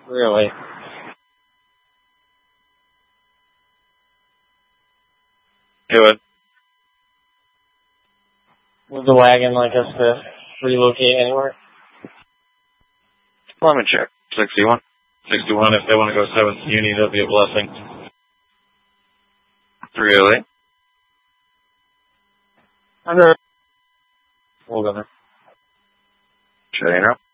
Really? Do it. Would the wagon like us to relocate anywhere? Let me check. 61. 61, if they want to go 7th Uni, that'd be a blessing. Really? Under. We'll go there. Shutting up.